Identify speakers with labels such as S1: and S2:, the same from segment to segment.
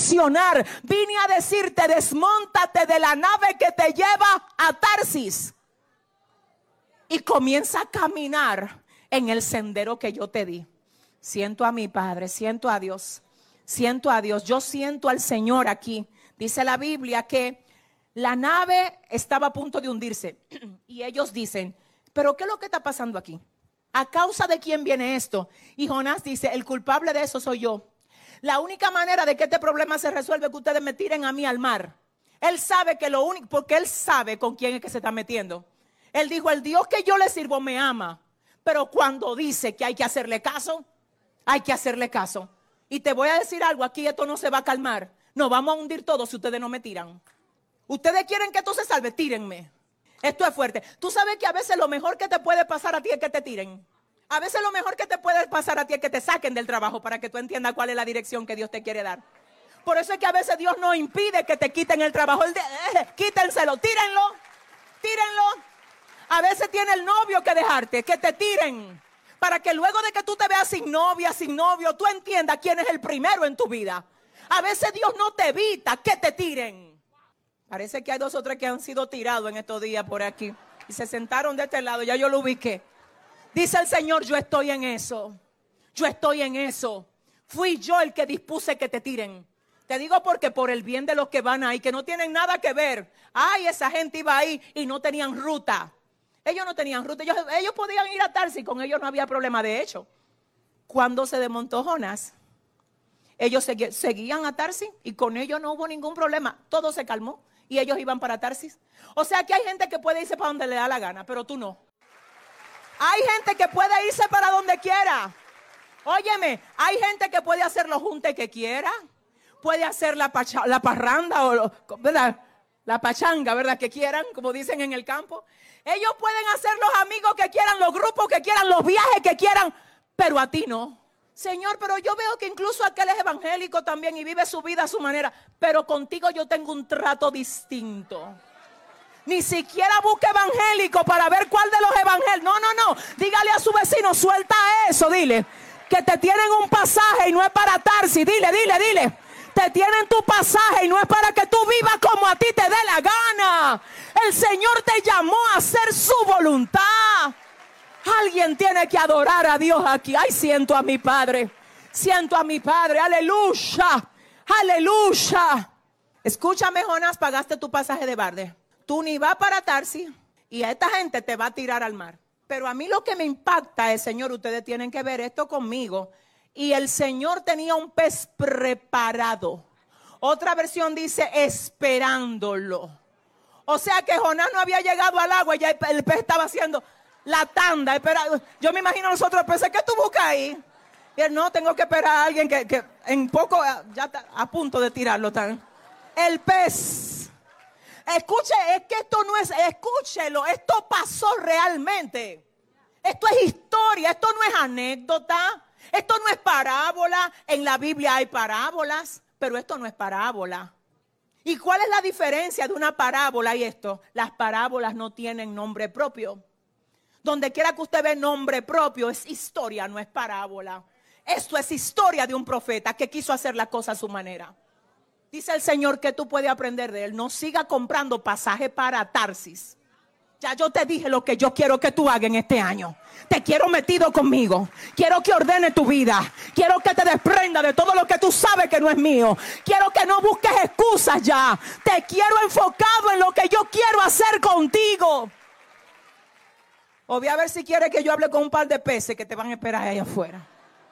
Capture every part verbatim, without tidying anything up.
S1: instruccionar. Vine a decirte, desmóntate de la nave que te lleva a Tarsis y comienza a caminar en el sendero que yo te di. Siento a mi Padre, siento a Dios, siento a Dios. Yo siento al Señor aquí. Dice la Biblia que la nave estaba a punto de hundirse y ellos dicen, ¿pero qué es lo que está pasando aquí? ¿A causa de quién viene esto? Y Jonás dice, el culpable de eso soy yo. La única manera de que este problema se resuelve es que ustedes me tiren a mí al mar. Él sabe que lo único, porque él sabe con quién es que se está metiendo. Él dijo, el Dios que yo le sirvo me ama. Pero cuando dice que hay que hacerle caso, hay que hacerle caso. Y te voy a decir algo, aquí esto no se va a calmar. Nos vamos a hundir todos si ustedes no me tiran. Ustedes quieren que esto se salve, tírenme. Esto es fuerte. Tú sabes que a veces lo mejor que te puede pasar a ti es que te tiren. A veces lo mejor que te puede pasar a ti es que te saquen del trabajo para que tú entiendas cuál es la dirección que Dios te quiere dar. Por eso es que a veces Dios no impide que te quiten el trabajo. Él de, eh, quítenselo, tírenlo, tírenlo. A veces tiene el novio que dejarte, que te tiren. Para que luego de que tú te veas sin novia, sin novio, tú entiendas quién es el primero en tu vida. A veces Dios no te evita que te tiren. Parece que hay dos o tres que han sido tirados en estos días por aquí. Y se sentaron de este lado, ya yo lo ubiqué. Dice el Señor, yo estoy en eso. Yo estoy en eso. Fui yo el que dispuse que te tiren. Te digo porque por el bien de los que van ahí, que no tienen nada que ver. Ay, esa gente iba ahí y no tenían ruta. Ellos no tenían ruta. Ellos, ellos podían ir a Tarsis, con ellos no había problema. De hecho, cuando se desmontó Jonás, ellos segui- seguían a Tarsis y con ellos no hubo ningún problema. Todo se calmó y ellos iban para Tarsis. O sea que hay gente que puede irse para donde le da la gana, pero tú no. Hay gente que puede irse para donde quiera. Óyeme, hay gente que puede hacer los juntes que quiera. Puede hacer la, pacha, la parranda o ¿verdad? La pachanga, ¿verdad? Que quieran, como dicen en el campo. Ellos pueden hacer los amigos que quieran, los grupos que quieran, los viajes que quieran, pero a ti no. Señor, pero yo veo que incluso aquel es evangélico también y vive su vida a su manera. Pero contigo yo tengo un trato distinto. Ni siquiera busque evangélico para ver cuál de los evangélicos. No, no, no. Dígale a su vecino, suelta eso, dile. Que te tienen un pasaje y no es para Tarsis. Dile, dile, dile. Te tienen tu pasaje y no es para que tú vivas como a ti te dé la gana. El Señor te llamó a hacer su voluntad. Alguien tiene que adorar a Dios aquí. Ay, siento a mi Padre. Siento a mi Padre. Aleluya. Aleluya. Escúchame, Jonás, pagaste tu pasaje de barde. Tú ni vas para Tarsis y a esta gente te va a tirar al mar. Pero a mí lo que me impacta es, Señor, ustedes tienen que ver esto conmigo. Y el Señor tenía un pez preparado. Otra versión dice esperándolo. O sea que Jonás no había llegado al agua y ya el pez estaba haciendo la tanda. Esperando. Yo me imagino a nosotros, pensé, ¿qué tú buscas ahí? Y él, no, tengo que esperar a alguien que, que en poco ya está a punto de tirarlo. El pez. Escuche, es que esto no es, escúchelo, esto pasó realmente. Esto es historia, esto no es anécdota, esto no es parábola. En la Biblia hay parábolas, pero esto no es parábola. ¿Y cuál es la diferencia de una parábola y esto? Las parábolas no tienen nombre propio. Donde quiera que usted ve nombre propio es historia, no es parábola. Esto es historia de un profeta que quiso hacer las cosas a su manera. Dice el Señor que tú puedes aprender de él. No siga comprando pasaje para Tarsis. Ya yo te dije lo que yo quiero que tú hagas en este año. Te quiero metido conmigo. Quiero que ordene tu vida. Quiero que te desprenda de todo lo que tú sabes que no es mío. Quiero que no busques excusas ya. Te quiero enfocado en lo que yo quiero hacer contigo. O voy a ver si quieres que yo hable con un par de peces que te van a esperar ahí afuera.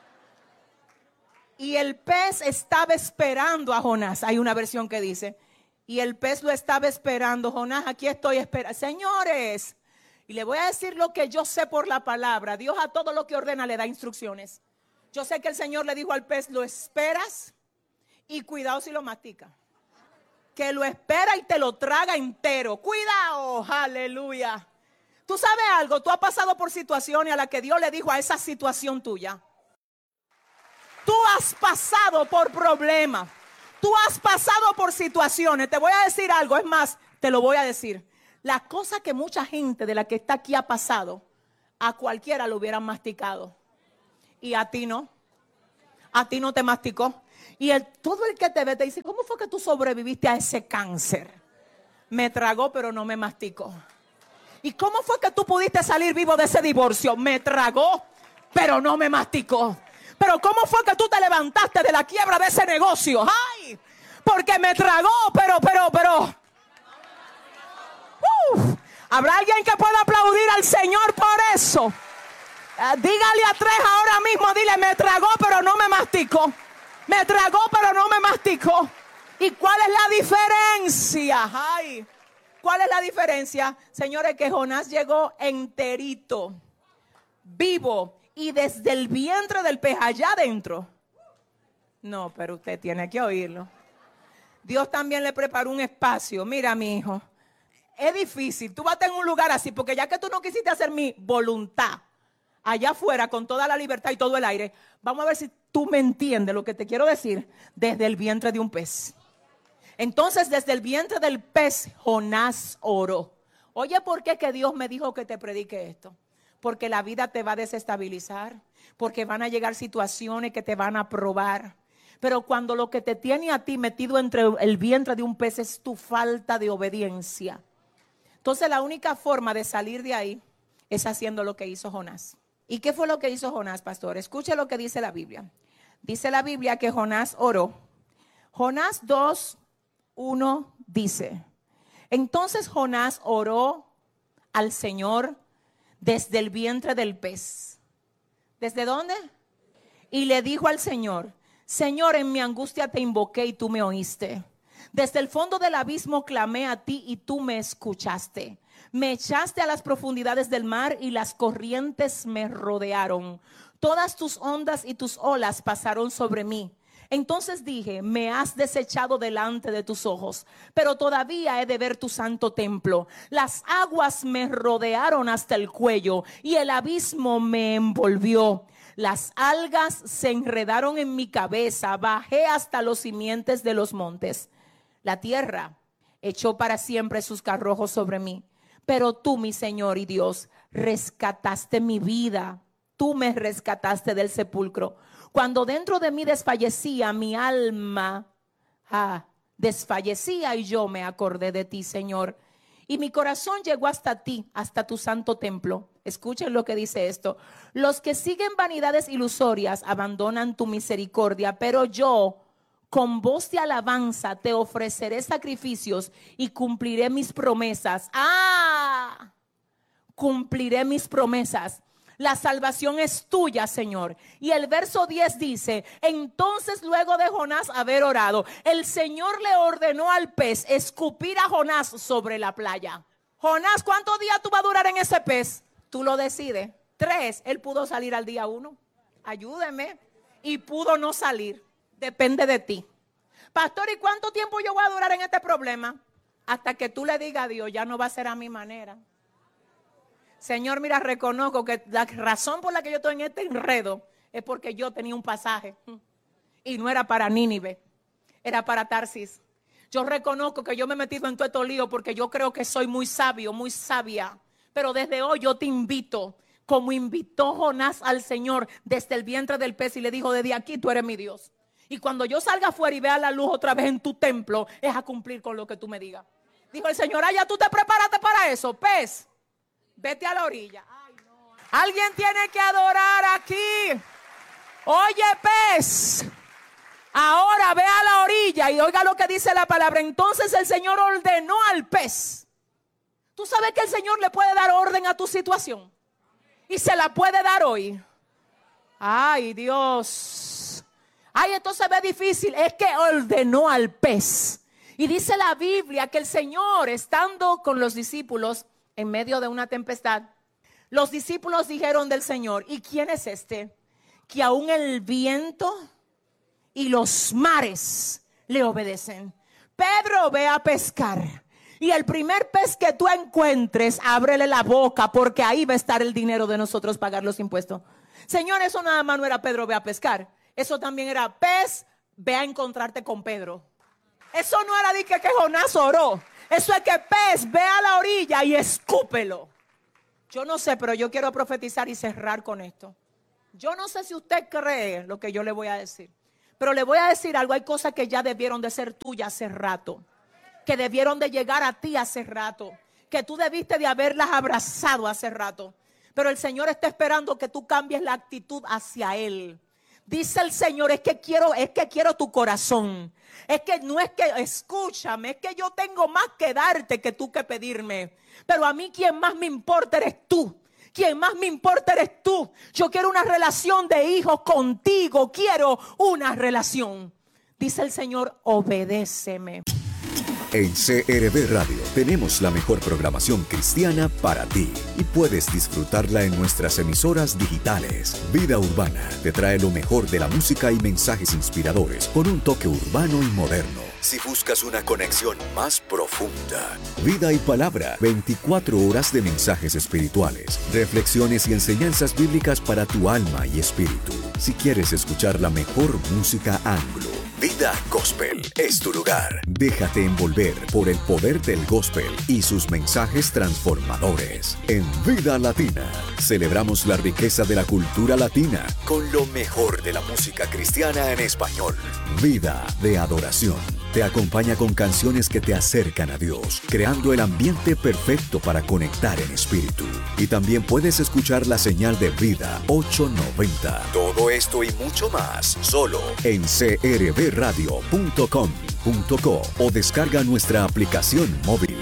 S1: Y el pez estaba esperando a Jonás. Hay una versión que dice, y el pez lo estaba esperando. Jonás, aquí estoy esperando. Señores, y le voy a decir lo que yo sé por la palabra. Dios a todo lo que ordena le da instrucciones. Yo sé que el Señor le dijo al pez, lo esperas y cuidado si lo mastica. Que lo espera y te lo traga entero. Cuidado, aleluya. Tú sabes algo, tú has pasado por situaciones a las que Dios le dijo a esa situación tuya. Tú has pasado por problemas. Tú has pasado por situaciones. Te voy a decir algo. Es más, te lo voy a decir. La cosa que mucha gente de la que está aquí ha pasado, a cualquiera lo hubieran masticado. Y a ti no. A ti no te masticó. Y el, todo el que te ve te dice, ¿cómo fue que tú sobreviviste a ese cáncer? Me tragó pero no me masticó. ¿Y cómo fue que tú pudiste salir vivo de ese divorcio? Me tragó pero no me masticó. Pero ¿cómo fue que tú te levantaste de la quiebra de ese negocio? ¡Ay! Porque me tragó, pero, pero, pero. Uh, ¿Habrá alguien que pueda aplaudir al Señor por eso? Uh, dígale a tres ahora mismo, dile, me tragó pero no me masticó. Me tragó pero no me masticó. ¿Y cuál es la diferencia? Ay, ¿cuál es la diferencia? Señores, que Jonás llegó enterito, vivo, y desde el vientre del pez allá adentro. No, pero usted tiene que oírlo. Dios también le preparó un espacio. Mira, mi hijo, es difícil. Tú vas a estar en un lugar así, porque ya que tú no quisiste hacer mi voluntad allá afuera con toda la libertad y todo el aire, vamos a ver si tú me entiendes lo que te quiero decir. Desde el vientre de un pez. Entonces, desde el vientre del pez, Jonás oró. Oye, ¿por qué que Dios me dijo que te predique esto? Porque la vida te va a desestabilizar, porque van a llegar situaciones que te van a probar. Pero cuando lo que te tiene a ti metido entre el vientre de un pez es tu falta de obediencia, entonces la única forma de salir de ahí es haciendo lo que hizo Jonás. ¿Y qué fue lo que hizo Jonás, pastor? Escuche lo que dice la Biblia. Dice la Biblia que Jonás oró. Jonás dos, uno dice: entonces Jonás oró al Señor desde el vientre del pez. ¿Desde dónde? Y le dijo al Señor: Señor, en mi angustia te invoqué y tú me oíste. Desde el fondo del abismo clamé a ti y tú me escuchaste. Me echaste a las profundidades del mar y las corrientes me rodearon. Todas tus ondas y tus olas pasaron sobre mí. Entonces dije: me has desechado delante de tus ojos, pero todavía he de ver tu santo templo. Las aguas me rodearon hasta el cuello y el abismo me envolvió. Las algas se enredaron en mi cabeza, bajé hasta los simientes de los montes. La tierra echó para siempre sus carrojos sobre mí. Pero tú, mi Señor y Dios, rescataste mi vida. Tú me rescataste del sepulcro. Cuando dentro de mí desfallecía mi alma, ah, desfallecía, y yo me acordé de ti, Señor. Y mi corazón llegó hasta ti, hasta tu santo templo. Escuchen lo que dice esto: los que siguen vanidades ilusorias abandonan tu misericordia, pero yo, con voz de alabanza, te ofreceré sacrificios y cumpliré mis promesas. Ah, cumpliré mis promesas. La salvación es tuya, Señor. Y el verso diez dice: entonces, luego de Jonás haber orado, el Señor le ordenó al pez escupir a Jonás sobre la playa. Jonás, ¿cuántos días tú vas a durar en ese pez? Tú lo decides. Tres, él pudo salir al día uno. Ayúdeme. Y pudo no salir. Depende de ti. Pastor, ¿y cuánto tiempo yo voy a durar en este problema? Hasta que tú le digas a Dios: ya no va a ser a mi manera. Señor, mira, reconozco que la razón por la que yo estoy en este enredo es porque yo tenía un pasaje y no era para Nínive, era para Tarsis. Yo reconozco que yo me he metido en todo este lío porque yo creo que soy muy sabio, muy sabia. Pero desde hoy yo te invito, como invitó Jonás al Señor desde el vientre del pez y le dijo: desde aquí tú eres mi Dios. Y cuando yo salga afuera y vea la luz otra vez en tu templo, es a cumplir con lo que tú me digas. Dijo el Señor: ah, ya tú te preparaste para eso, pez. Vete a la orilla. Ay, no. Alguien tiene que adorar aquí. Oye, pez, ahora ve a la orilla y oiga lo que dice la palabra. Entonces el Señor ordenó al pez. Tú sabes que el Señor le puede dar orden a tu situación y se la puede dar hoy. Ay, Dios. Ay, esto se ve difícil. Es que ordenó al pez. Y dice la Biblia que el Señor, estando con los discípulos en medio de una tempestad, los discípulos dijeron del Señor: ¿y quién es este que aún el viento y los mares le obedecen? Pedro, ve a pescar, y el primer pez que tú encuentres, ábrele la boca, porque ahí va a estar el dinero de nosotros pagar los impuestos. Señor, eso nada más no era Pedro, ve a pescar. Eso también era: pez, ve a encontrarte con Pedro. Eso no era de que, que Jonás oró. Eso es que pez, ve a la orilla y escúpelo. Yo no sé, pero yo quiero profetizar y cerrar con esto. Yo no sé si usted cree lo que yo le voy a decir, Pero le voy a decir algo, hay cosas que ya debieron de ser tuyas hace rato, que debieron de llegar a ti hace rato, que tú debiste de haberlas abrazado hace rato. Pero el Señor está esperando que tú cambies la actitud hacia Él. Dice el Señor, es que quiero, es que quiero tu corazón. Es que no es que, escúchame, es que yo tengo más que darte que tú que pedirme. Pero a mí quien más me importa eres tú. Quien más me importa eres tú. Yo quiero una relación de hijos contigo. Quiero una relación. Dice el Señor, obedéceme.
S2: En C R V Radio tenemos la mejor programación cristiana para ti y puedes disfrutarla en nuestras emisoras digitales. Vida Urbana te trae lo mejor de la música y mensajes inspiradores con un toque urbano y moderno. Si buscas una conexión más profunda, Vida y Palabra, veinticuatro horas de mensajes espirituales, reflexiones y enseñanzas bíblicas para tu alma y espíritu. Si quieres escuchar la mejor música anglo, Vida Gospel es tu lugar. Déjate envolver por el poder del gospel y sus mensajes transformadores. En Vida Latina, celebramos la riqueza de la cultura latina con lo mejor de la música cristiana en español. Vida de Adoración te acompaña con canciones que te acercan a Dios, creando el ambiente perfecto para conectar en espíritu. Y también puedes escuchar la señal de Vida ochocientos noventa. Todo esto y mucho más, solo en c r v radio punto com punto co o descarga nuestra aplicación móvil.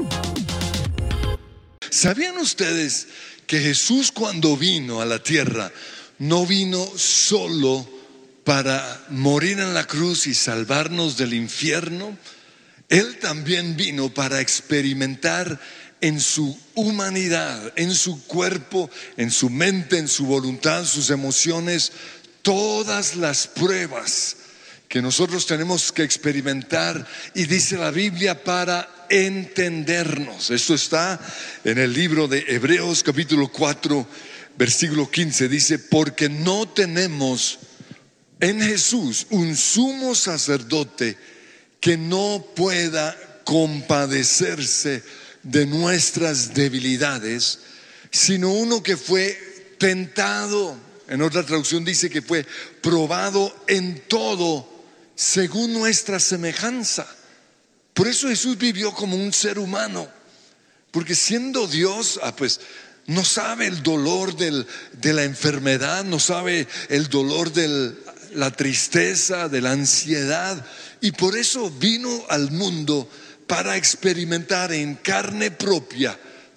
S3: ¿Sabían ustedes que Jesús, cuando vino a la tierra, no vino solo para morir en la cruz y salvarnos del infierno? Él también vino para experimentar en su humanidad, en su cuerpo, en su mente, en su voluntad, sus emociones, todas las pruebas que nosotros tenemos que experimentar, y dice la Biblia, para entendernos. Esto está en el libro de Hebreos capítulo cuatro versículo quince. Dice, porque no tenemos en Jesús un sumo sacerdote que no pueda compadecerse de nuestras debilidades, sino uno que fue tentado, en otra traducción dice que fue probado en todo según nuestra semejanza. Por eso Jesús vivió como un ser humano, porque siendo Dios, ah, pues no sabe el dolor del, de la enfermedad, no sabe el dolor de la tristeza, de la ansiedad, y por eso vino al mundo para experimentar en carne propia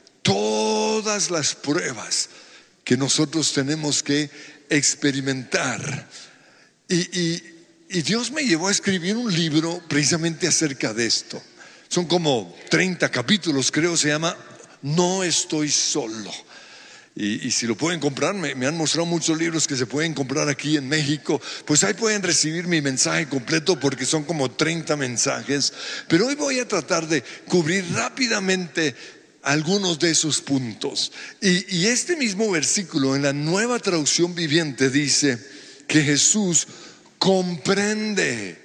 S3: todas las pruebas que nosotros tenemos que experimentar. Y, y Y Dios me llevó a escribir un libro precisamente acerca de esto. Son como treinta capítulos, creo, se llama No estoy solo. Y, y si lo pueden comprar, me, me han mostrado muchos libros que se pueden comprar aquí en México. Pues ahí pueden recibir mi mensaje completo, porque son como treinta mensajes. Pero hoy voy a tratar de cubrir rápidamente algunos de esos puntos. Y, y este mismo versículo en la Nueva Traducción Viviente dice que Jesús comprende.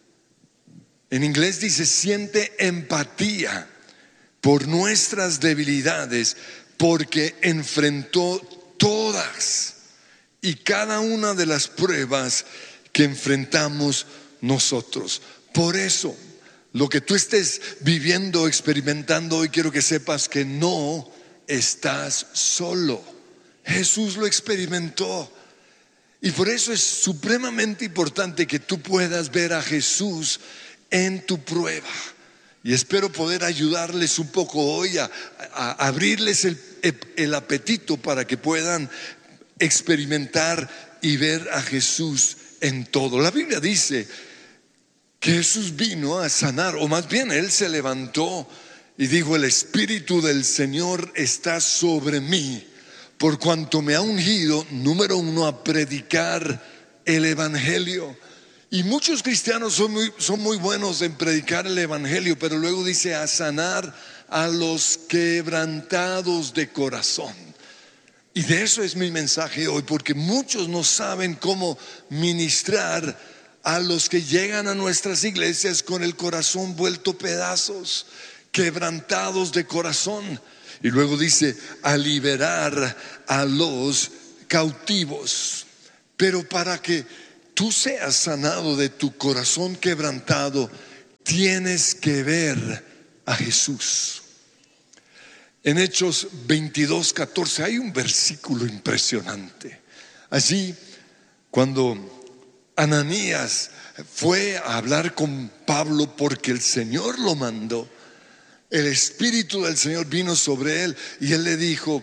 S3: En inglés dice, siente empatía por nuestras debilidades, porque enfrentó todas y cada una de las pruebas que enfrentamos nosotros. Por eso, lo que tú estés viviendo, experimentando hoy, quiero que sepas que no estás solo. Jesús lo experimentó. Y por eso es supremamente importante que tú puedas ver a Jesús en tu prueba. Y espero poder ayudarles un poco hoy a, a abrirles el, el apetito para que puedan experimentar y ver a Jesús en todo. La Biblia dice que Jesús vino a sanar, o más bien Él se levantó y dijo, el Espíritu del Señor está sobre mí, por cuanto me ha ungido, número uno, a predicar el Evangelio. Y muchos cristianos son muy, son muy buenos en predicar el Evangelio, pero luego dice a sanar a los quebrantados de corazón. Y de eso es mi mensaje hoy, porque muchos no saben cómo ministrar a los que llegan a nuestras iglesias con el corazón vuelto pedazos, quebrantados de corazón. Y luego dice a liberar a los cautivos. Pero para que tú seas sanado de tu corazón quebrantado, tienes que ver a Jesús. En Hechos veintidós, catorce hay un versículo impresionante. Allí, cuando Ananías fue a hablar con Pablo porque el Señor lo mandó, el Espíritu del Señor vino sobre él y él le dijo: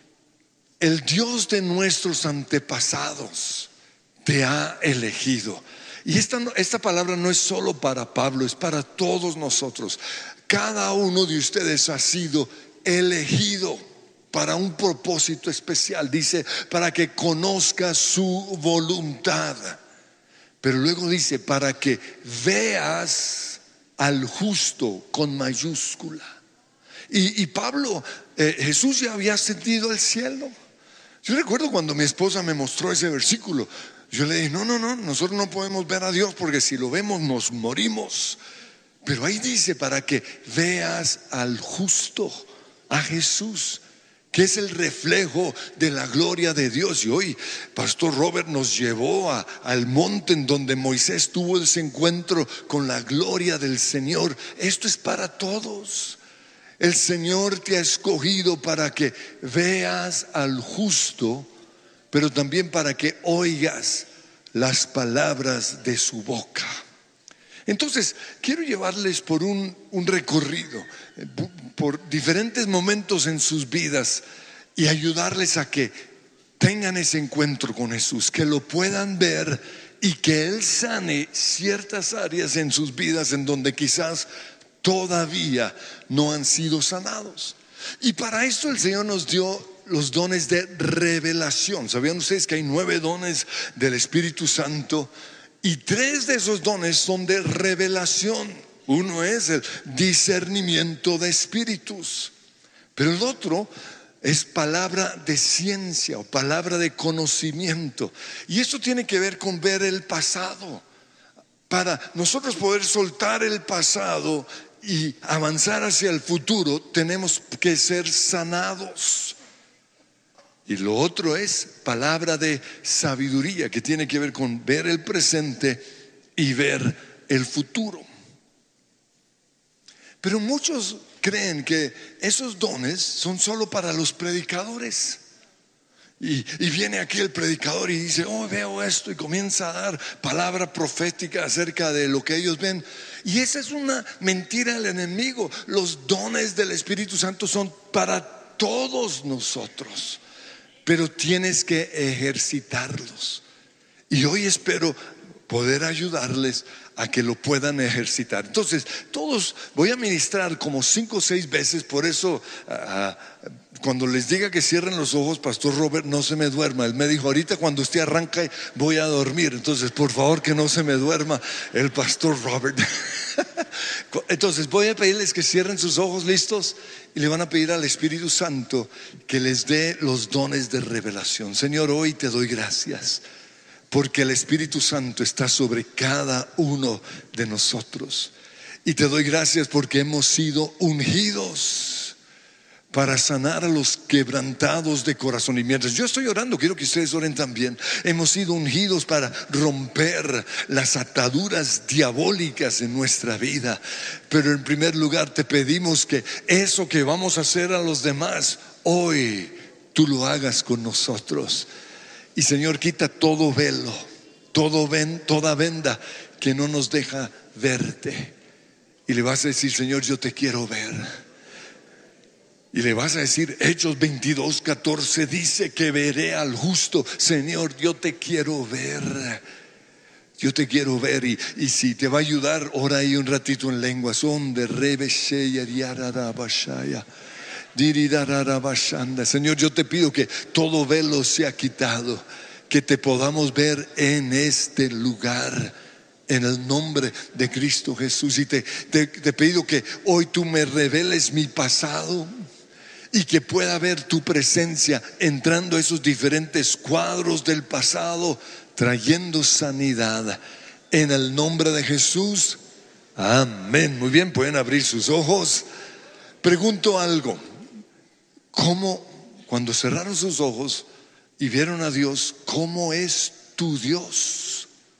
S3: el Dios de nuestros antepasados te ha elegido. Y esta, esta palabra no es solo para Pablo, es para todos nosotros. Cada uno de ustedes ha sido elegido para un propósito especial. Dice, para que conozca su voluntad. Pero luego dice, para que veas al justo con mayúscula. Y, y Pablo, eh, Jesús ya había ascendido al cielo. Yo recuerdo cuando mi esposa me mostró ese versículo, yo le dije, no, no, no, nosotros no podemos ver a Dios porque si lo vemos nos morimos. Pero ahí dice, para que veas al justo, a Jesús, que es el reflejo de la gloria de Dios. Y hoy Pastor Robert nos llevó a, al monte en donde Moisés tuvo ese encuentro con la gloria del Señor. Esto es para todos. El Señor te ha escogido para que veas al justo, pero también para que oigas las palabras de su boca. Entonces, quiero llevarles por un, un recorrido, por diferentes momentos en sus vidas y ayudarles a que tengan ese encuentro con Jesús, que lo puedan ver y que Él sane ciertas áreas en sus vidas en donde quizás todavía no han sido sanados. Y para esto el Señor nos dio los dones de revelación. ¿Sabían ustedes que hay nueve dones del Espíritu Santo? Y tres de esos dones son de revelación. Uno es el discernimiento de espíritus, pero el otro es palabra de ciencia o palabra de conocimiento. Y esto tiene que ver con ver el pasado. Para nosotros poder soltar el pasado y avanzar hacia el futuro, tenemos que ser sanados. Y lo otro es palabra de sabiduría, que tiene que ver con ver el presente y ver el futuro. Pero muchos creen que esos dones son solo para los predicadores. Y, y viene aquí el predicador y dice, oh, veo esto, y comienza a dar palabra profética acerca de lo que ellos ven. Y esa es una mentira del enemigo. Los dones del Espíritu Santo son para todos nosotros, pero tienes que ejercitarlos. Y hoy espero poder ayudarles a que lo puedan ejercitar. Entonces, todos voy a ministrar como cinco o seis veces. Por eso, uh, cuando les diga que cierren los ojos, Pastor Robert, no se me duerma. Él me dijo, ahorita cuando usted arranca voy a dormir. Entonces, por favor, que no se me duerma el Pastor Robert. Entonces, voy a pedirles que cierren sus ojos, listos, y le van a pedir al Espíritu Santo que les dé los dones de revelación. Señor, hoy te doy gracias porque el Espíritu Santo está sobre cada uno de nosotros. Y te doy gracias porque hemos sido ungidos para sanar a los quebrantados de corazón. Y mientras yo estoy orando, quiero que ustedes oren también. Hemos sido ungidos para romper las ataduras diabólicas en nuestra vida. Pero en primer lugar te pedimos que eso que vamos a hacer a los demás, hoy tú lo hagas con nosotros. Y Señor, quita todo velo, todo ven, toda venda que no nos deja verte. Y le vas a decir, Señor, yo te quiero ver. Y le vas a decir, Hechos veintidós, catorce dice que veré al justo. Señor, yo te quiero ver. Yo te quiero ver. Y, y si te va a ayudar, ora ahí un ratito en lenguas. Onde rebesheya diarabashaya. Señor, yo te pido que todo velo sea quitado, que te podamos ver en este lugar, en el nombre de Cristo Jesús. Y te, te, te pido que hoy tú me reveles mi pasado y que pueda ver tu presencia entrando a esos diferentes cuadros del pasado, trayendo sanidad en el nombre de Jesús. Amén. Muy bien, pueden abrir sus ojos. Pregunto algo. ¿Cómo, cuando cerraron sus ojos y vieron a Dios, cómo es tu Dios?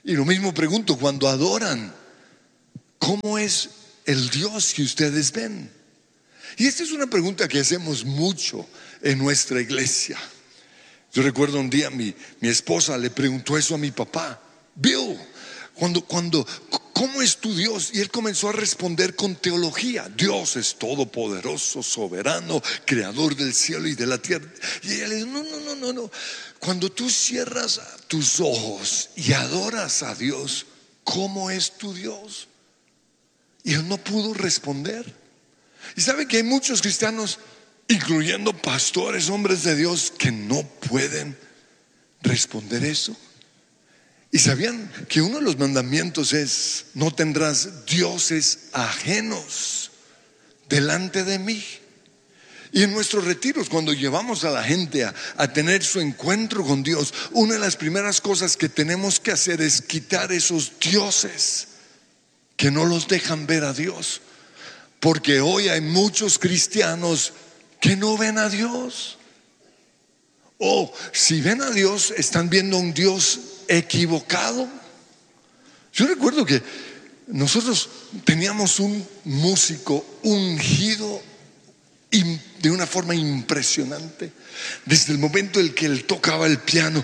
S3: Y lo mismo pregunto, cuando adoran, ¿cómo es el Dios que ustedes ven? Y esta es una pregunta que hacemos mucho en nuestra iglesia. Yo recuerdo un día mi, mi esposa le preguntó eso a mi papá: Bill, cuando, cuando, ¿cómo es tu Dios? Y él comenzó a responder con teología. Dios es todopoderoso, soberano, creador del cielo y de la tierra. Y ella le dijo: no, no, no, no, no. Cuando tú cierras tus ojos y adoras a Dios, ¿cómo es tu Dios? Y él no pudo responder. Y sabe que hay muchos cristianos, incluyendo pastores, hombres de Dios, que no pueden responder eso. Y sabían que uno de los mandamientos es: no tendrás dioses ajenos delante de mí. Y en nuestros retiros, cuando llevamos a la gente a, a tener su encuentro con Dios, una de las primeras cosas que tenemos que hacer es quitar esos dioses que no los dejan ver a Dios. Porque hoy hay muchos cristianos que no ven a Dios. O si ven a Dios, están viendo a un Dios equivocado. Yo recuerdo que nosotros teníamos un músico ungido de una forma impresionante. Desde el momento en que él tocaba el piano,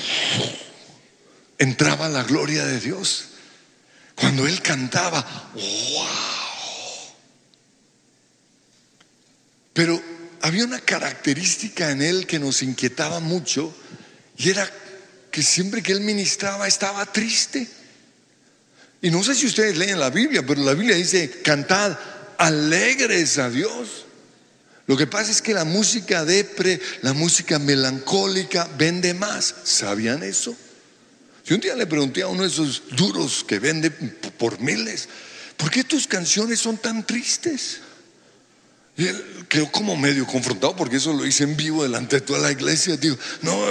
S3: entraba la gloria de Dios. Cuando él cantaba, ¡wow! Pero había una característica en él que nos inquietaba mucho, y era que siempre que él ministraba estaba triste. Y no sé si ustedes leen la Biblia, pero la Biblia dice: cantad alegres a Dios. Lo que pasa es que la música depre, la música melancólica vende más. ¿Sabían eso? Yo un día le pregunté a uno de esos duros que vende por miles: ¿por qué tus canciones son tan tristes? Y él quedó como medio confrontado, porque eso lo hice en vivo delante de toda la iglesia. Digo, no,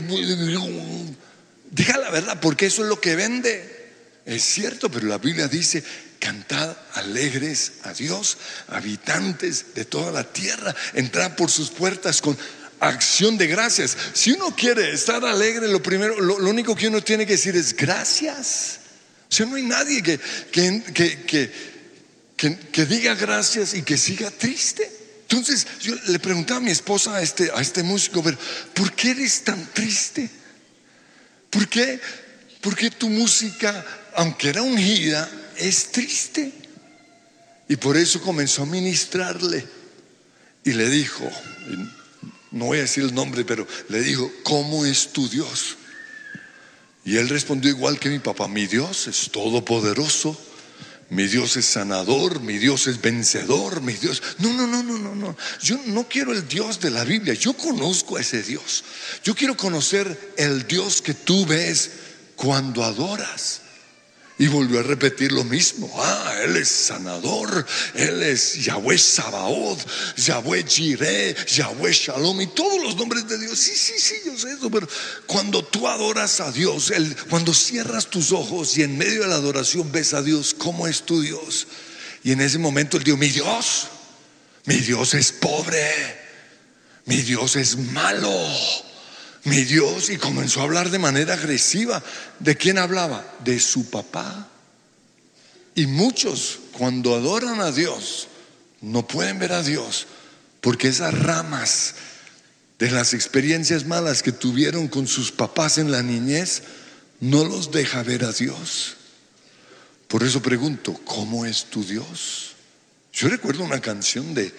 S3: diga la verdad, porque eso es lo que vende. Es cierto, pero la Biblia dice: cantad alegres a Dios, habitantes de toda la tierra, entrad por sus puertas con acción de gracias. Si uno quiere estar alegre, lo primero, lo, lo único que uno tiene que decir es gracias. O sea, no hay nadie que, que, que, que, que, que diga gracias y que siga triste. Entonces yo le preguntaba a mi esposa, a este, a este músico: pero ¿por qué eres tan triste? ¿Por qué? ¿Por qué tu música, aunque era ungida, es triste? Y por eso comenzó a ministrarle. Y le dijo, no voy a decir el nombre, pero le dijo: ¿cómo es tu Dios? Y él respondió igual que mi papá: mi Dios es todopoderoso, mi Dios es sanador, mi Dios es vencedor, mi Dios. No, no, no, no, no, no. Yo no quiero el Dios de la Biblia. Yo conozco a ese Dios. Yo quiero conocer el Dios que tú ves cuando adoras. Y volvió a repetir lo mismo: ah, Él es sanador, Él es Yahweh Sabaoth, Yahweh Jireh, Yahweh Shalom, y todos los nombres de Dios. Sí, sí, sí, yo sé eso. Pero cuando tú adoras a Dios, él, cuando cierras tus ojos y en medio de la adoración ves a Dios, ¿cómo es tu Dios? Y en ese momento él dijo: mi Dios, mi Dios es pobre, mi Dios es malo, mi Dios. Y comenzó a hablar de manera agresiva. ¿De quién hablaba? De su papá. Y muchos, cuando adoran a Dios, no pueden ver a Dios, porque esas ramas de las experiencias malas que tuvieron con sus papás en la niñez no los deja ver a Dios. Por eso pregunto: ¿cómo es tu Dios? Yo recuerdo una canción de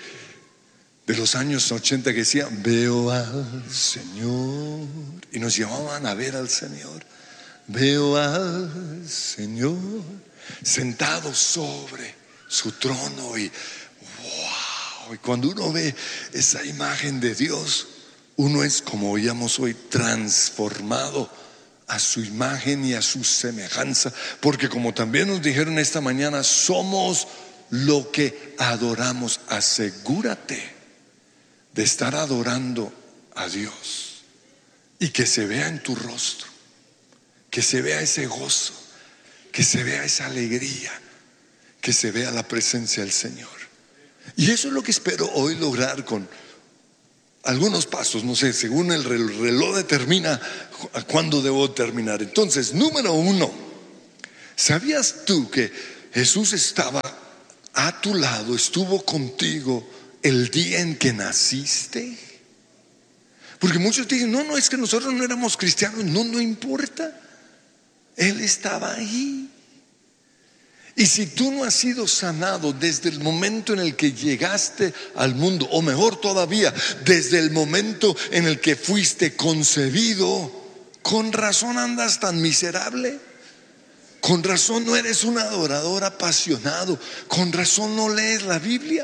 S3: de los años ochenta que decía: veo al Señor, y nos llamaban a ver al Señor. Veo al Señor sentado sobre su trono, y wow, y cuando uno ve esa imagen de Dios, uno es, como oíamos hoy, transformado a su imagen y a su semejanza. Porque como también nos dijeron esta mañana, somos lo que adoramos. Asegúrate de estar adorando a Dios y que se vea en tu rostro, que se vea ese gozo, que se vea esa alegría, que se vea la presencia del Señor. Y eso es lo que espero hoy lograr con algunos pasos. No sé, según el reloj determina cuándo debo terminar. Entonces, número uno, ¿Sabías tú que Jesús estaba a tu lado, estuvo contigo el día en que naciste? Porque muchos dicen, no, no, es que nosotros no éramos cristianos. No, no importa. Él estaba ahí. Y si tú no has sido sanado desde el momento en el que llegaste al mundo, o mejor todavía, desde el momento en el que fuiste concebido, con razón andas tan miserable. Con razón no eres un adorador apasionado. Con razón no lees la Biblia.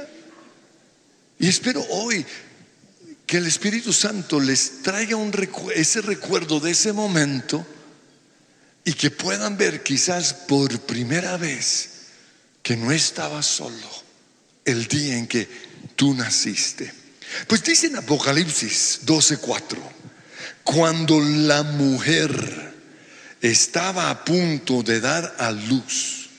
S3: Y espero hoy que el Espíritu Santo les traiga un recu- ese recuerdo de ese momento, y que puedan ver quizás por primera vez que no estabas solo el día en que tú naciste. Pues dice en Apocalipsis doce cuatro, cuando la mujer estaba a punto de dar a luz.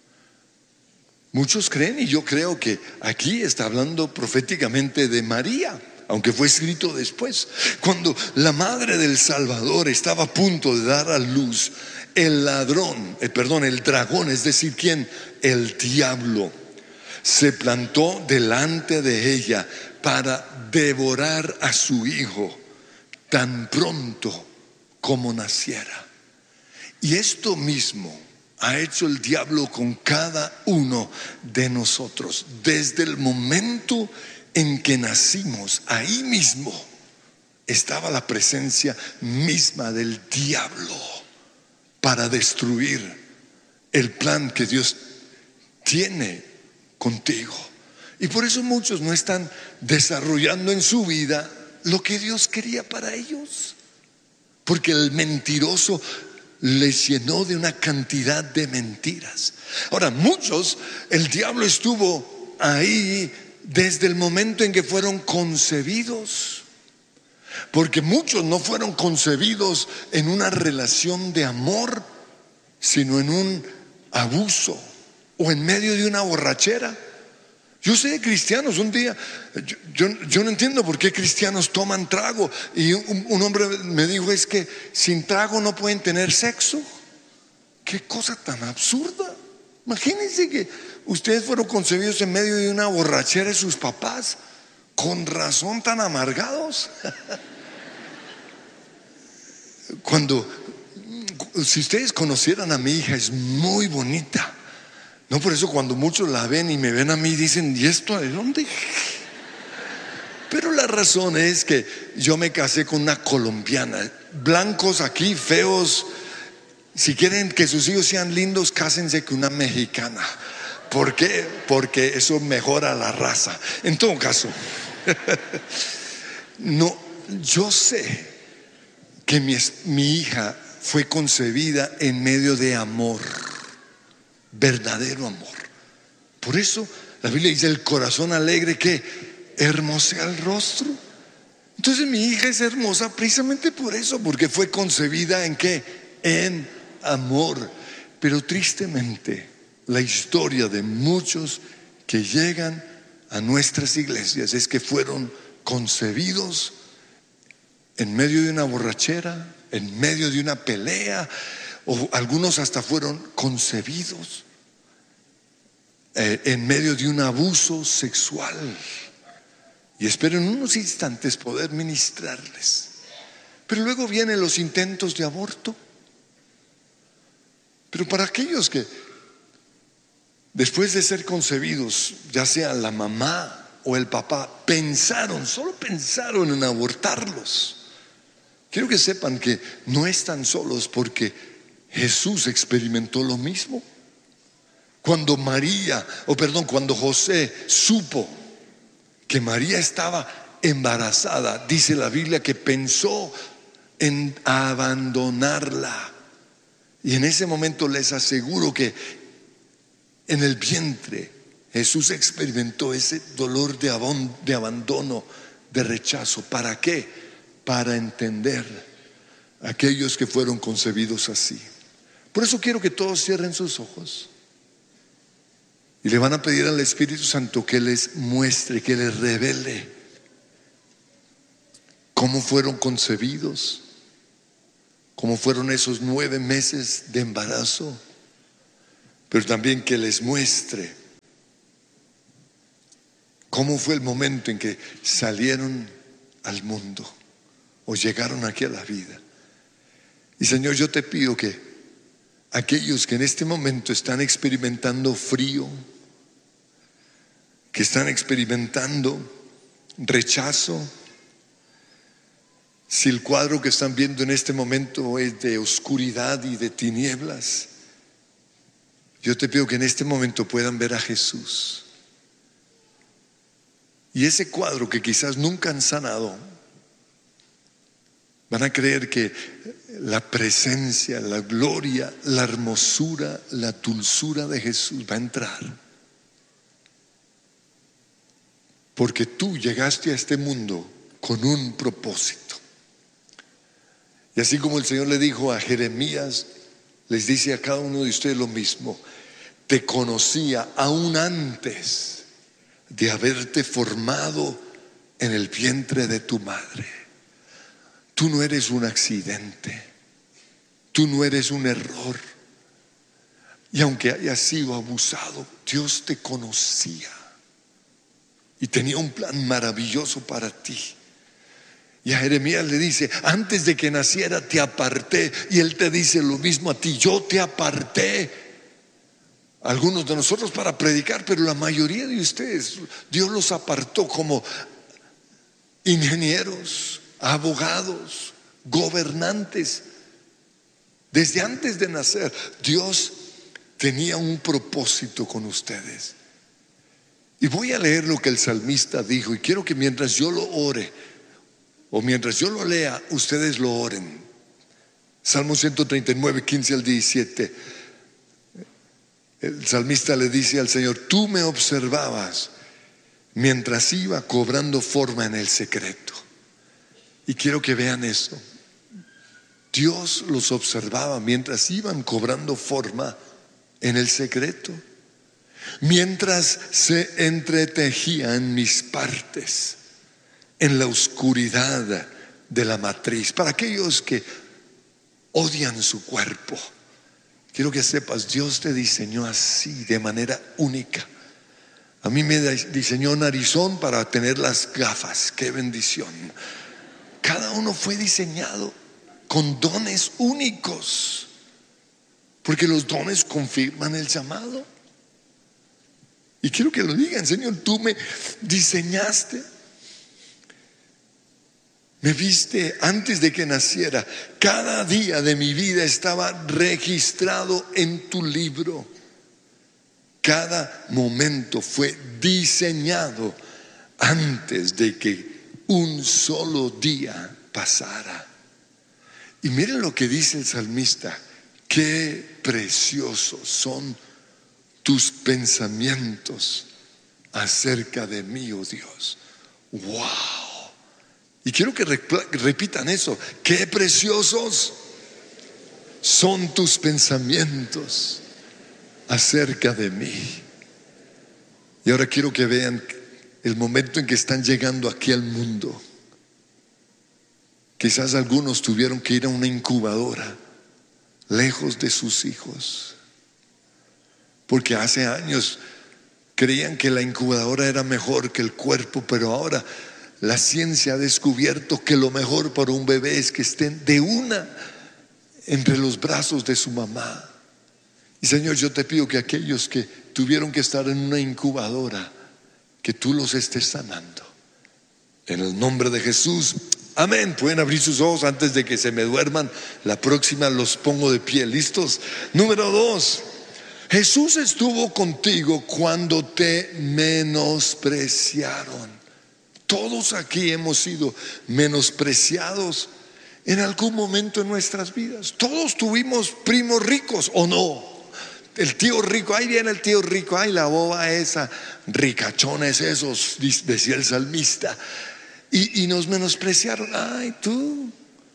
S3: Muchos creen, y yo creo que aquí está hablando proféticamente de María, aunque fue escrito después. Cuando la madre del Salvador estaba a punto de dar a luz, el ladrón, eh, perdón, el dragón, es decir, ¿quién? El diablo, se plantó delante de ella para devorar a su hijo tan pronto como naciera. Y esto mismo ha hecho el diablo con cada uno de nosotros. Desde el momento en que nacimos, ahí mismo estaba la presencia misma del diablo para destruir el plan que Dios tiene contigo. Y por eso muchos no están desarrollando en su vida lo que Dios quería para ellos, porque el mentiroso les llenó de una cantidad de mentiras. Ahora, muchos, el diablo estuvo ahí desde el momento en que fueron concebidos, porque muchos no fueron concebidos en una relación de amor, sino en un abuso o en medio de una borrachera. Yo sé de cristianos, un día yo, yo, yo no entiendo por qué cristianos toman trago, y un, un hombre me dijo, es que sin trago no pueden tener sexo. Qué cosa tan absurda. Imagínense que ustedes fueron concebidos en medio de una borrachera de sus papás, con razón tan amargados. Cuando, si ustedes conocieran a mi hija, es muy bonita. No, por eso cuando muchos la ven y me ven a mí dicen, ¿y esto de dónde? Pero la razón es que yo me casé con una colombiana. Blancos aquí, feos. Si quieren que sus hijos sean lindos, cásense con una mexicana. ¿Por qué? Porque eso mejora la raza. En todo caso, no, yo sé que mi, mi hija fue concebida en medio de amor, verdadero amor. Por eso la Biblia dice, el corazón alegre que hermosea el rostro. Entonces mi hija es hermosa precisamente por eso, porque fue concebida en qué, en amor. Pero tristemente la historia de muchos que llegan a nuestras iglesias es que fueron concebidos en medio de una borrachera, en medio de una pelea, o algunos hasta fueron concebidos eh, en medio de un abuso sexual. Y espero en unos instantes poder ministrarles. Pero luego vienen los intentos de aborto. Pero para aquellos que después de ser concebidos, ya sea la mamá o el papá, pensaron, solo pensaron en abortarlos, quiero que sepan que no están solos, porque Jesús experimentó lo mismo. Cuando María, o perdón, cuando José supo que María estaba embarazada, dice la Biblia que pensó en abandonarla. Y en ese momento les aseguro que en el vientre Jesús experimentó ese dolor de, abon, de abandono, de rechazo. ¿Para qué? Para entender a aquellos que fueron concebidos así. Por eso quiero que todos cierren sus ojos y le van a pedir al Espíritu Santo que les muestre, que les revele cómo fueron concebidos, cómo fueron esos nueve meses de embarazo, pero también que les muestre cómo fue el momento en que salieron al mundo o llegaron aquí a la vida. Y Señor, yo te pido que aquellos que en este momento están experimentando frío, que están experimentando rechazo, si el cuadro que están viendo en este momento es de oscuridad y de tinieblas, yo te pido que en este momento puedan ver a Jesús. Y ese cuadro que quizás nunca han sanado, van a creer que la presencia, la gloria, la hermosura, la dulzura de Jesús va a entrar. Porque tú llegaste a este mundo con un propósito. Y así como el Señor le dijo a Jeremías, les dice a cada uno de ustedes lo mismo: te conocía aún antes de haberte formado en el vientre de tu madre. Tú no eres un accidente, tú no eres un error. Y aunque hayas sido abusado, Dios te conocía y tenía un plan maravilloso para ti. Y a Jeremías le dice: antes de que naciera te aparté. Y él te dice lo mismo a ti: yo te aparté. Algunos de nosotros para predicar, pero la mayoría de ustedes Dios los apartó como ingenieros, abogados, gobernantes. Desde antes de nacer Dios tenía un propósito con ustedes. Y voy a leer lo que el salmista dijo, y quiero que mientras yo lo ore o mientras yo lo lea, ustedes lo oren. Salmo ciento treinta y nueve, quince al diecisiete. El salmista le dice al Señor: tú me observabas mientras iba cobrando forma en el secreto. Y quiero que vean esto: Dios los observaba mientras iban cobrando forma en el secreto, mientras se entretejían mis partes en la oscuridad de la matriz. Para aquellos que odian su cuerpo, quiero que sepas, Dios te diseñó así, de manera única. A mí me diseñó narizón para tener las gafas. ¡Qué bendición! Cada uno fue diseñado con dones únicos, porque los dones confirman el llamado. Y quiero que lo digan: Señor, tú me diseñaste, me viste antes de que naciera. Cada día de mi vida estaba registrado en tu libro. Cada momento fue diseñado antes de que un solo día pasara. Y miren lo que dice el salmista: qué preciosos son tus pensamientos acerca de mí, oh Dios. ¡Wow! Y quiero que repitan eso: qué preciosos son tus pensamientos acerca de mí. Y ahora quiero que vean el momento en que están llegando aquí al mundo. Quizás algunos tuvieron que ir a una incubadora lejos de sus hijos, porque hace años creían que la incubadora era mejor que el cuerpo, pero ahora la ciencia ha descubierto que lo mejor para un bebé es que estén de una entre los brazos de su mamá. Y Señor, yo te pido que aquellos que tuvieron que estar en una incubadora, que tú los estés sanando. En el nombre de Jesús, amén. Pueden abrir sus ojos antes de que se me duerman. La próxima los pongo de pie. ¿Listos? Número dos: Jesús estuvo contigo cuando te menospreciaron. Todos aquí hemos sido menospreciados en algún momento en nuestras vidas. Todos tuvimos primos ricos, ¿o no? El tío rico, ahí viene el tío rico, ay, la boba esa, ricachones esos, decía el salmista. Y, y nos menospreciaron. Ay, tú,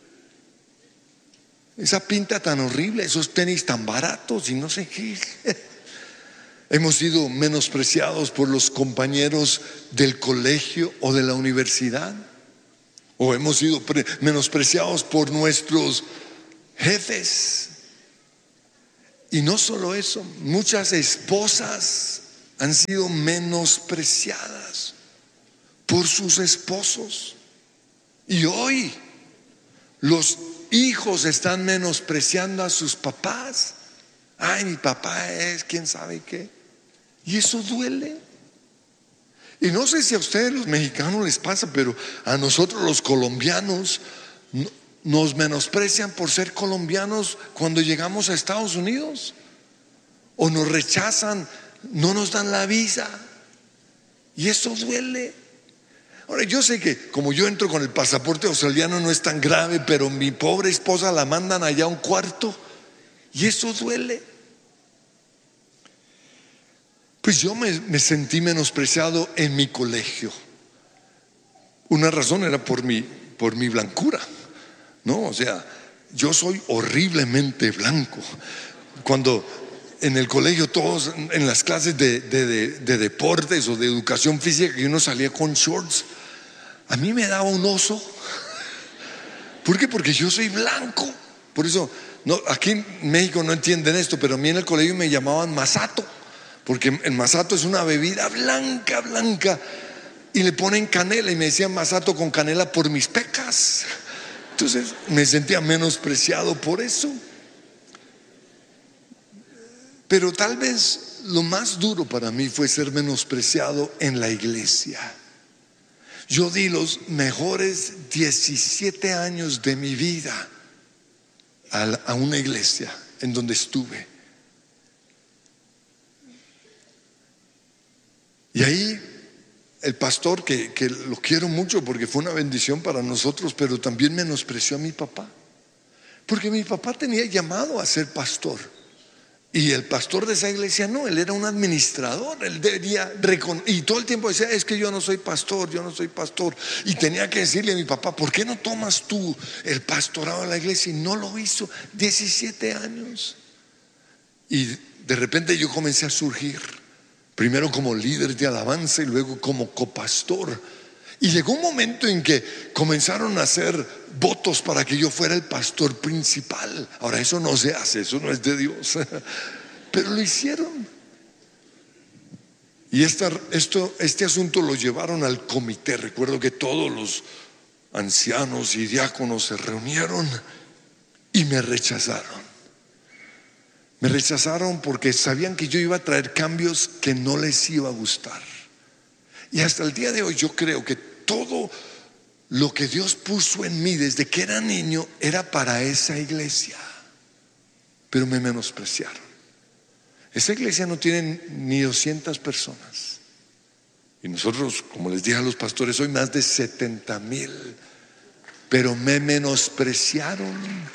S3: esa pinta tan horrible, esos tenis tan baratos y no sé qué. Hemos sido menospreciados por los compañeros del colegio o de la universidad, o hemos sido menospreciados por nuestros jefes. Y no solo eso, muchas esposas han sido menospreciadas por sus esposos. Y hoy los hijos están menospreciando a sus papás. Ay, mi papá es quién sabe qué. Y eso duele. Y no sé si a ustedes los mexicanos les pasa, pero a nosotros los colombianos nos menosprecian por ser colombianos cuando llegamos a Estados Unidos, o nos rechazan, no nos dan la visa, y eso duele. Ahora, yo sé que como yo entro con el pasaporte australiano no es tan grave, pero mi pobre esposa la mandan allá a un cuarto, y eso duele. Pues yo me, me sentí menospreciado en mi colegio. Una razón era por mi, por mi blancura. No, o sea, yo soy horriblemente blanco. Cuando en el colegio todos, en las clases de, de, de, de deportes o de educación física, que uno salía con shorts, a mí me daba un oso. ¿Por qué? Porque yo soy blanco. Por eso, no, aquí en México no entienden esto, pero a mí en el colegio me llamaban masato, porque el masato es una bebida blanca, blanca, y le ponen canela, y me decían masato con canela por mis pecas. Entonces me sentía menospreciado por eso. Pero tal vez lo más duro para mí fue ser menospreciado en la iglesia. Yo di los mejores diecisiete años de mi vida a, a una iglesia en donde estuve. Y ahí el pastor, que, que lo quiero mucho porque fue una bendición para nosotros, pero también menospreció a mi papá, porque mi papá tenía llamado a ser pastor, y el pastor de esa iglesia no, él era un administrador. Él debería reconocer, y todo el tiempo decía, es que yo no soy pastor, yo no soy pastor, y tenía que decirle a mi papá, ¿por qué no tomas tú el pastorado de la iglesia? Y no lo hizo. Diecisiete años. Y de repente yo comencé a surgir, primero como líder de alabanza y luego como copastor. Y llegó un momento en que comenzaron a hacer votos para que yo fuera el pastor principal. Ahora, eso no se hace, eso no es de Dios, pero lo hicieron. Y esta, esto, este asunto lo llevaron al comité. Recuerdo que todos los ancianos y diáconos se reunieron y me rechazaron. Me rechazaron porque sabían que yo iba a traer cambios que no les iba a gustar. Y hasta el día de hoy yo creo que todo lo que Dios puso en mí desde que era niño era para esa iglesia. Pero me menospreciaron. Esa iglesia no tiene ni doscientas personas. Y nosotros, como les dije a los pastores, hoy más de setenta mil. Pero me menospreciaron.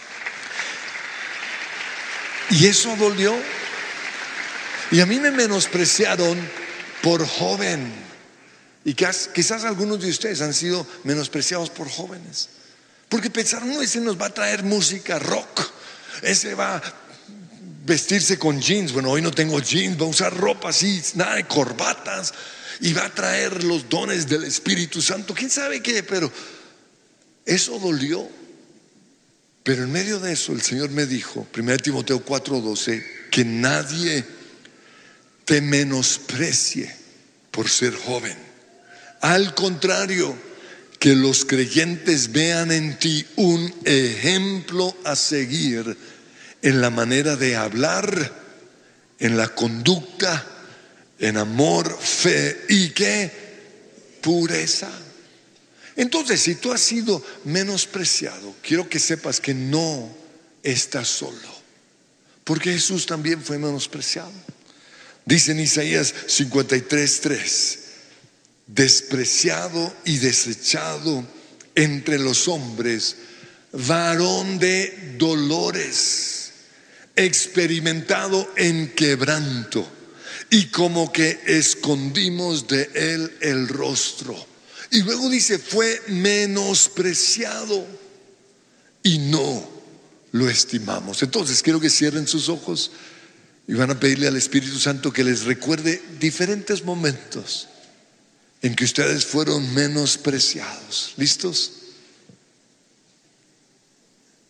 S3: Y eso dolió. Y a mí me menospreciaron por joven. Y quizás, quizás algunos de ustedes han sido menospreciados por jóvenes, porque pensaron, no, ese nos va a traer música rock, ese va a vestirse con jeans. Bueno, hoy no tengo jeans, va a usar ropa así, nada de corbatas, y va a traer los dones del Espíritu Santo, quién sabe qué. Pero eso dolió. Pero en medio de eso el Señor me dijo, primera Timoteo cuatro doce, que nadie te menosprecie por ser joven. Al contrario, que los creyentes vean en ti un ejemplo a seguir en la manera de hablar, en la conducta, en amor, fe y ¿qué? Pureza. Entonces, si tú has sido menospreciado, quiero que sepas que no estás solo, porque Jesús también fue menospreciado. Dice en Isaías cincuenta y tres tres, despreciado y desechado entre los hombres, varón de dolores, experimentado en quebranto, y como que escondimos de él el rostro. Y luego dice, fue menospreciado y no lo estimamos. Entonces quiero que cierren sus ojos y van a pedirle al Espíritu Santo que les recuerde diferentes momentos en que ustedes fueron menospreciados. ¿Listos?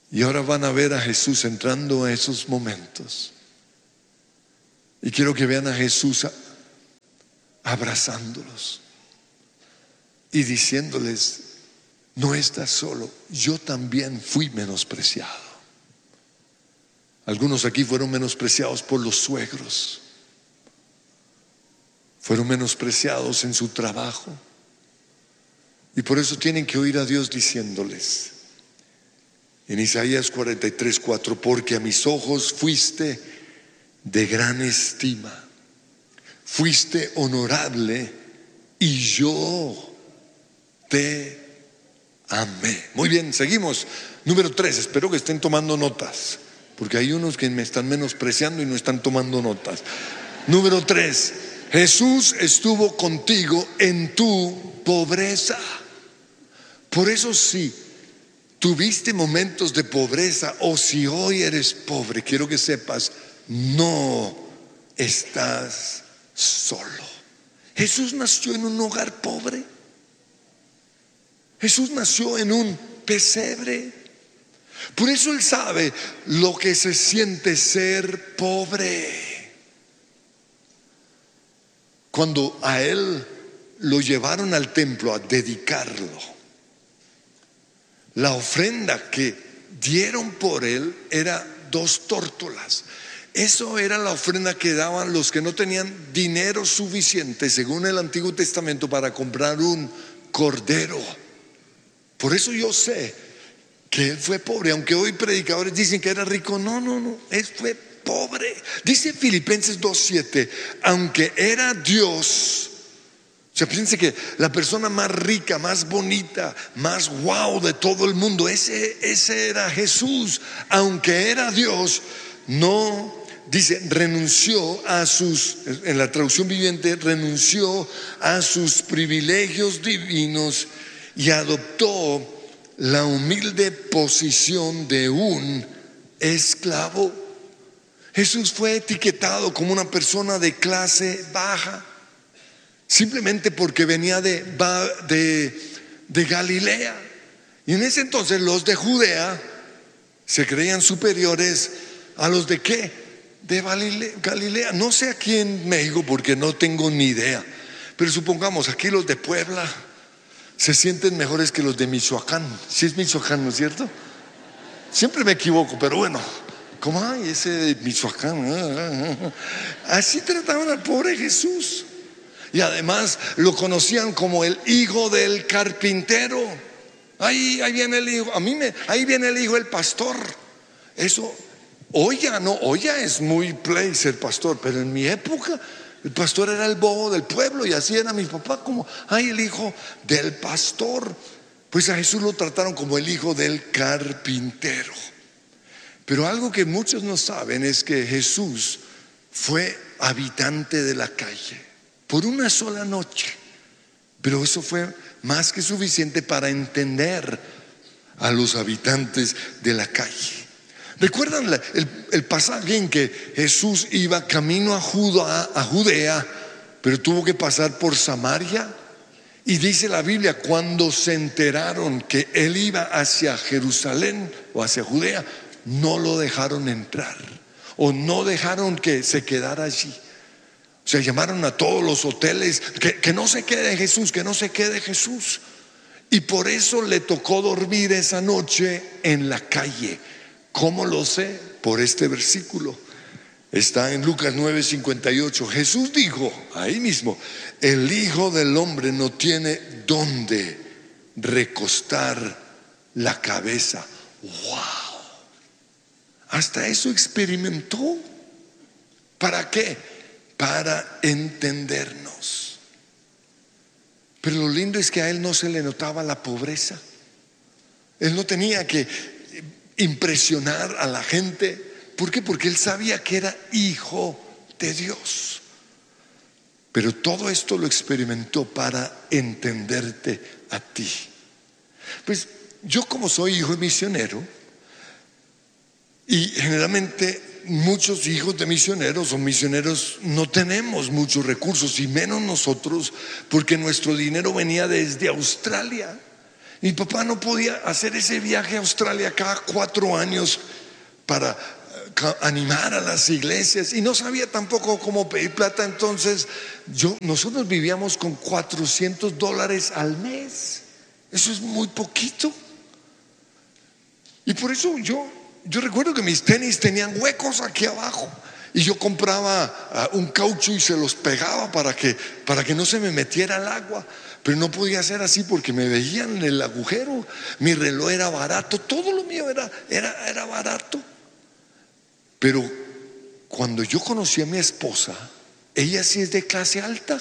S3: Y ahora van a ver a Jesús entrando a esos momentos. Y quiero que vean a Jesús abrazándolos y diciéndoles: no estás solo, yo también fui menospreciado. Algunos aquí fueron menospreciados por los suegros, fueron menospreciados en su trabajo, y por eso tienen que oír a Dios diciéndoles en Isaías cuarenta y tres, cuatro: porque a mis ojos fuiste de gran estima, fuiste honorable y yo te amé. Muy bien, seguimos. Número tres, espero que estén tomando notas, porque hay unos que me están menospreciando y no están tomando notas. Número tres, Jesús estuvo contigo en tu pobreza. Por eso, si tuviste momentos de pobreza o si hoy eres pobre, quiero que sepas: no estás solo. Jesús nació en un hogar pobre. Jesús nació en un pesebre. Por eso Él sabe lo que se siente ser pobre. Cuando a Él lo llevaron al templo a dedicarlo, la ofrenda que dieron por Él era dos tórtolas. Eso era la ofrenda que daban los que no tenían dinero suficiente, según el Antiguo Testamento, para comprar un cordero. Por eso yo sé que Él fue pobre, aunque hoy predicadores dicen que era rico. No, no, no, Él fue pobre. Dice Filipenses dos siete: aunque era Dios. O sea, piense que la persona más rica, más bonita, más wow de todo el mundo, ese, ese era Jesús. Aunque era Dios, no, dice, renunció a sus, en la traducción viviente, renunció a sus privilegios divinos y adoptó la humilde posición de un esclavo. Jesús fue etiquetado como una persona de clase baja, simplemente porque venía de, de, de Galilea. Y en ese entonces los de Judea se creían superiores a los de ¿qué? De Galilea. No sé aquí en México porque no tengo ni idea, pero supongamos aquí los de Puebla se sienten mejores que los de Michoacán. Si es Michoacán, ¿no es cierto? Siempre me equivoco, pero bueno, como ay, ese de Michoacán. Así trataban al pobre Jesús. Y además lo conocían como el hijo del carpintero. Ahí, ahí viene el hijo, a mí me, ahí viene el hijo del pastor. Eso, hoy ya no, hoy ya es muy play ser pastor, pero en mi época el pastor era el bobo del pueblo y así era mi papá, como, ay, el hijo del pastor. Pues a Jesús lo trataron como el hijo del carpintero. Pero algo que muchos no saben es que Jesús fue habitante de la calle por una sola noche. Pero eso fue más que suficiente para entender a los habitantes de la calle. ¿Recuerdan la, el, el pasaje en que Jesús iba camino a Judea, a Judea, pero tuvo que pasar por Samaria? Y dice la Biblia, cuando se enteraron que Él iba hacia Jerusalén o hacia Judea, no lo dejaron entrar o no dejaron que se quedara allí. O sea, llamaron a todos los hoteles, que, que no se quede Jesús, que no se quede Jesús. Y por eso le tocó dormir esa noche en la calle. ¿Cómo lo sé? Por este versículo. Está en Lucas nueve cincuenta y ocho. Jesús dijo ahí mismo: el Hijo del Hombre no tiene dónde recostar la cabeza. ¡Wow! Hasta eso experimentó. ¿Para qué? Para entendernos. Pero lo lindo es que a Él no se le notaba la pobreza. Él no tenía que impresionar a la gente. ¿Por qué? Porque Él sabía que era hijo de Dios. Pero todo esto lo experimentó para entenderte a ti. Pues yo, como soy hijo misionero, y generalmente muchos hijos de misioneros o misioneros no tenemos muchos recursos, y menos nosotros, porque nuestro dinero venía desde Australia. Mi papá no podía hacer ese viaje a Australia cada cuatro años para animar a las iglesias, y no sabía tampoco cómo pedir plata. Entonces yo, nosotros vivíamos con cuatrocientos dólares al mes. Eso es muy poquito. Y por eso yo, yo recuerdo que mis tenis tenían huecos aquí abajo, y yo compraba uh, un caucho y se los pegaba para que, para que no se me metiera el agua. Pero no podía ser así porque me veían en el agujero. Mi reloj era barato, todo lo mío era, era, era barato. Pero cuando yo conocí a mi esposa, ella sí es de clase alta.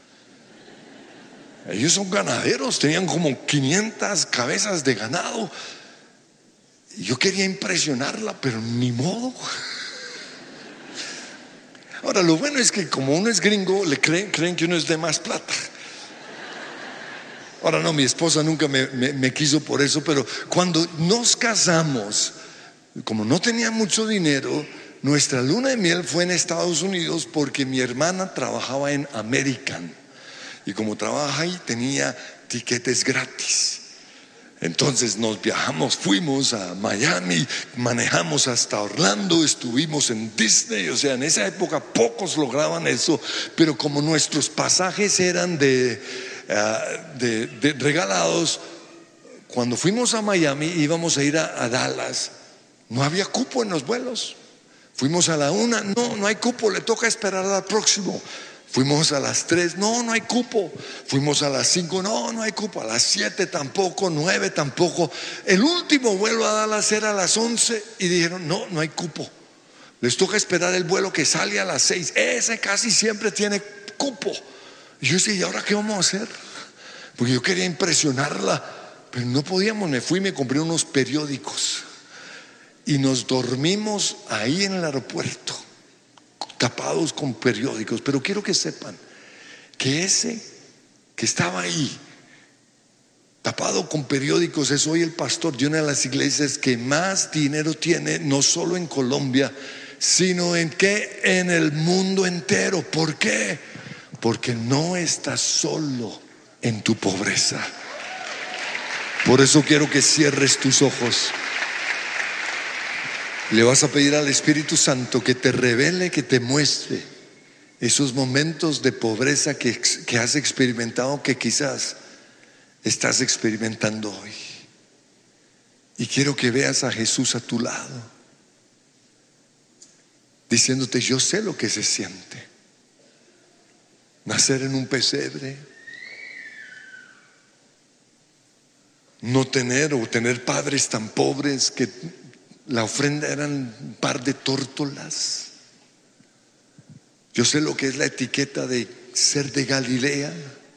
S3: Ellos son ganaderos, tenían como quinientas cabezas de ganado. Y yo quería impresionarla, pero ni modo. Ahora, lo bueno es que como uno es gringo, le creen, creen que uno es de más plata. Ahora no, mi esposa nunca me, me, me quiso por eso, pero cuando nos casamos, como no tenía mucho dinero, nuestra luna de miel fue en Estados Unidos porque mi hermana trabajaba en American, y como trabaja ahí tenía tiquetes gratis. Entonces nos viajamos, fuimos a Miami, manejamos hasta Orlando, estuvimos en Disney. O sea, en esa época pocos lograban eso, pero como nuestros pasajes eran de, uh, de, de regalados, cuando fuimos a Miami íbamos a ir a, a Dallas. No había cupo en los vuelos. Fuimos a la una, no, no hay cupo, le toca esperar al próximo. Fuimos a las tres, no, no hay cupo. Fuimos a las cinco, no, no hay cupo. A las siete tampoco, nueve tampoco. El último vuelo a Dallas era a las once y dijeron, no, no hay cupo. Les toca esperar el vuelo que sale a las seis. Ese casi siempre tiene cupo. Y yo decía, ¿y ahora qué vamos a hacer? Porque yo quería impresionarla, pero no podíamos. Me fui y me compré unos periódicos y nos dormimos ahí en el aeropuerto, tapados con periódicos. Pero quiero que sepan que ese que estaba ahí tapado con periódicos es hoy el pastor de una de las iglesias que más dinero tiene, no solo en Colombia, sino en que en el mundo entero. ¿Por qué? Porque no estás solo en tu pobreza. Por eso quiero que cierres tus ojos. Le vas a pedir al Espíritu Santo que te revele, que te muestre esos momentos de pobreza que, que has experimentado, que quizás estás experimentando hoy. Y quiero que veas a Jesús a tu lado, diciéndote, yo sé lo que se siente nacer en un pesebre, no tener o tener padres tan pobres que la ofrenda eran un par de tórtolas. Yo sé lo que es la etiqueta de ser de Galilea,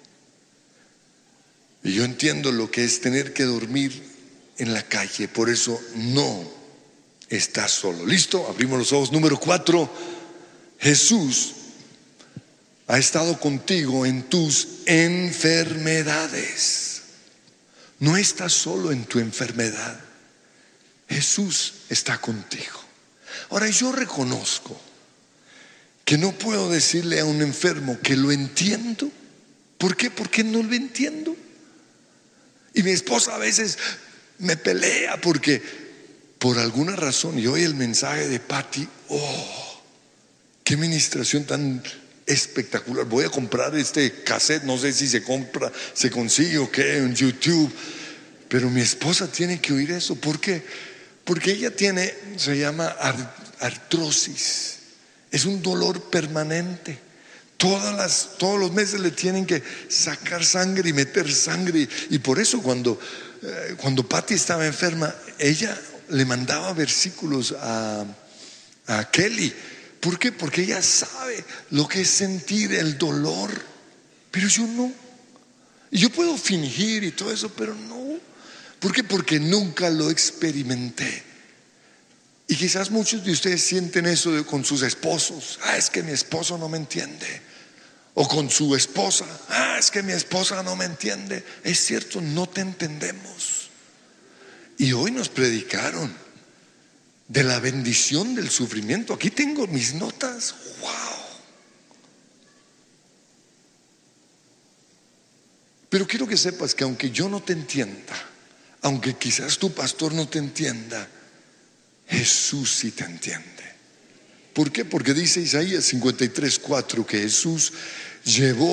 S3: y yo entiendo lo que es tener que dormir en la calle. Por eso no estás solo. ¿Listo? Abrimos los ojos. Número cuatro, Jesús ha estado contigo en tus enfermedades. No estás solo en tu enfermedad. Jesús está contigo. Ahora, yo reconozco que no puedo decirle a un enfermo que lo entiendo. ¿Por qué? Porque no lo entiendo. Y mi esposa a veces me pelea porque por alguna razón, y hoy el mensaje de Patty, oh, qué ministración tan espectacular. Voy a comprar este cassette, no sé si se compra, se consigue o qué, en YouTube, pero mi esposa tiene que oír eso. ¿Por qué? Porque ella tiene, se llama artrosis. Es un dolor permanente. Todas las, todos los meses le tienen que sacar sangre y meter sangre. Y por eso cuando, eh, cuando Patty estaba enferma, ella le mandaba versículos a, a Kelly. ¿Por qué? Porque ella sabe lo que es sentir el dolor. Pero yo no. Y yo puedo fingir y todo eso, pero no. ¿Por qué? Porque nunca lo experimenté. Y quizás muchos de ustedes sienten eso de, con sus esposos. Ah, es que mi esposo no me entiende. O con su esposa. Ah, es que mi esposa no me entiende. Es cierto, no te entendemos. Y hoy nos predicaron de la bendición del sufrimiento. Aquí tengo mis notas. Wow. Pero quiero que sepas que aunque yo no te entienda, aunque quizás tu pastor no te entienda, Jesús sí te entiende. ¿Por qué? Porque dice Isaías cincuenta y tres, cuatro que Jesús llevó